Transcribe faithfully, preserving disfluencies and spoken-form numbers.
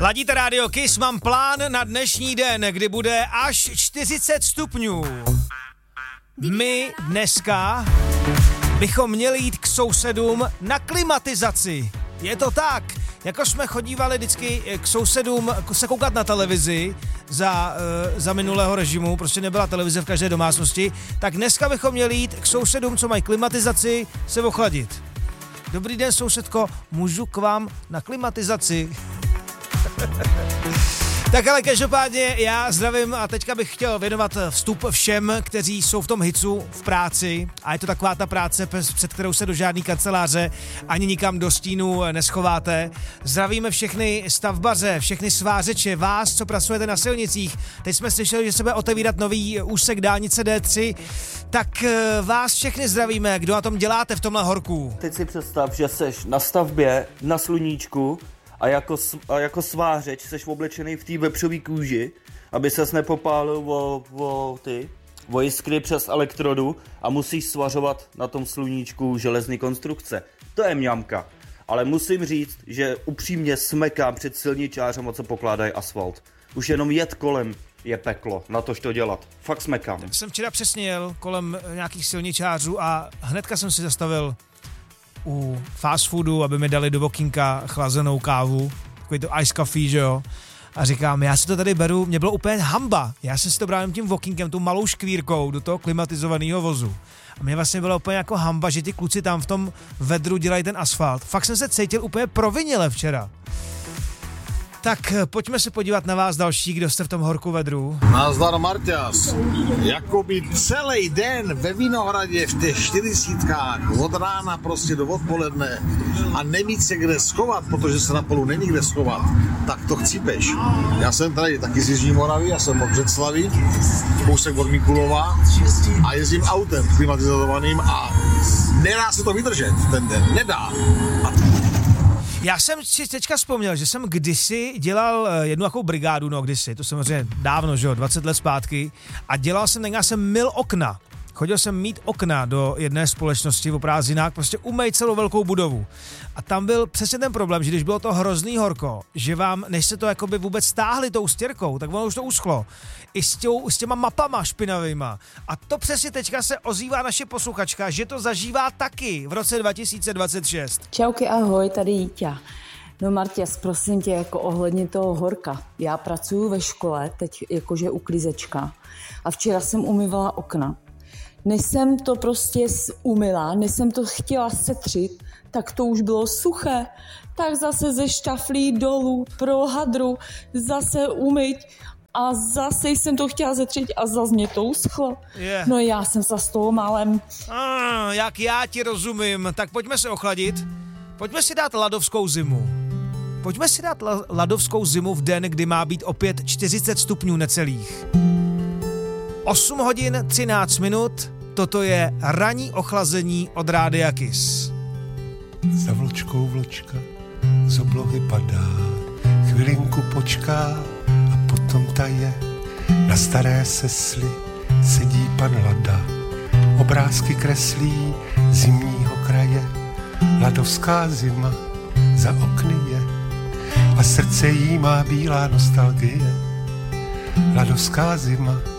Ladíte rádio Kiss, mám plán na dnešní den, kdy bude až čtyřicet stupňů. My dneska bychom měli jít k sousedům na klimatizaci. Je to tak, jako jsme chodívali vždycky k sousedům se koukat na televizi za, uh, za minulého režimu, prostě nebyla televize v každé domácnosti, tak dneska bychom měli jít k sousedům, co mají klimatizaci, se ochladit. Dobrý den, sousedko, můžu k vám na klimatizaci? Tak ale každopádně já zdravím a teďka bych chtěl věnovat vstup všem, kteří jsou v tom hicu v práci a je to taková ta práce, před kterou se do žádný kanceláře ani nikam do stínu neschováte. Zdravíme všechny stavbaře, všechny svářeče, vás, co pracujete na silnicích. Teď jsme slyšeli, že se bude otevírat nový úsek dálnice D tři, tak vás všechny zdravíme, kdo na tom děláte v tomhle horku. Teď si představ, že seš na stavbě, na sluníčku, A jako, a jako svářeč seš oblečený v té vepřový kůži, aby ses nepopálil o, o, ty, o jiskry přes elektrodu a musíš svařovat na tom sluníčku železný konstrukce. To je mňamka. Ale musím říct, že upřímně smekám před silničářem, co pokládají asfalt. Už jenom jet kolem je peklo, na tož to dělat. Fakt smekám. Jsem včera přesně jel kolem nějakých silničářů a hnedka jsem si zastavil u fast foodu, aby mi dali do okýnka chlazenou kávu, takový to ice coffee, že jo. A říkám, já si to tady beru, mě bylo úplně hamba. Já jsem si to bral tím okýnkem, tu malou škvírkou do toho klimatizovaného vozu. A mě vlastně bylo úplně jako hamba, že ti kluci tam v tom vedru dělají ten asfalt. Fakt jsem se cítil úplně provinile včera. Tak pojďme se podívat na vás další, kdo jste v tom horku vedru. Nazdar, Marťas. Jakoby celý den ve Vinohradě v těch čtyřicítkách od rána prostě do odpoledne a nemít se kde schovat, protože se na polu není kde schovat, tak to chcípeš. Já jsem tady taky z Jižní Moravy, já jsem od Břeclaví, kousek od Mikulova a jezdím autem klimatizovaným a nedá se to vydržet ten den, nedá. A já jsem si teďka vzpomněl, že jsem kdysi dělal jednu takovou brigádu, no kdysi, to samozřejmě dávno, že jo, dvacet let zpátky, a dělal jsem, tenkrát jsem myl okna. Chodil jsem mít okna do jedné společnosti v prázdninách, prostě umýt celou velkou budovu. A tam byl přesně ten problém, že když bylo to hrozný horko, že vám, než se to jakoby vůbec stáhli tou stěrkou, tak ono už to uschlo. I s, těou, s těma mapama špinavýma. A to přesně teďka se ozývá naše posluchačka, že to zažívá taky v roce dva tisíce dvacet šest. Čauky, ahoj, tady Jíťa. No Martěs, prosím tě, jako ohledně toho horka. Já pracuji ve škole, teď jakože uklízečka. A včera jsem umývala okna. Než jsem to prostě umyla, než jsem to chtěla setřit, tak to už bylo suché. Tak zase ze štaflí dolů pro hadru, zase umyť a zase jsem to chtěla zetřit a zase mě to uschlo. Yeah. No já jsem se z toho málem. Ah, jak já ti rozumím, tak pojďme se ochladit. Pojďme si dát ladovskou zimu. Pojďme si dát la- ladovskou zimu v den, kdy má být opět čtyřicet stupňů necelých. osm hodin třináct minut, toto je ranní ochlazení od Rádia Kiss. Za vločkou vločka z oblohy padá, chvilinku počká a potom taje. Na staré sesli sedí pan Lada, obrázky kreslí zimního kraje. Ladovská zima za okny je a srdce jí má bílá nostalgie. Ladovská zima